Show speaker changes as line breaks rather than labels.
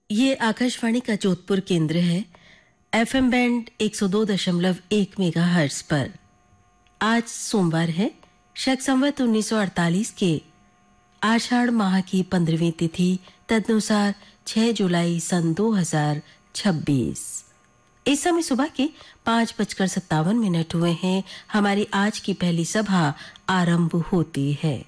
ये आकाशवाणी का जोधपुर केंद्र है। एफएम बैंड 102.1 मेगाहर्ट्ज पर। आज सोमवार है, शक संवत 1948 के आषाढ़ माह की 15वीं तिथि, तदनुसार 6 जुलाई सन 2026। इस समय सुबह के 5:57 हुए हैं। हमारी आज की पहली सभा आरंभ होती है।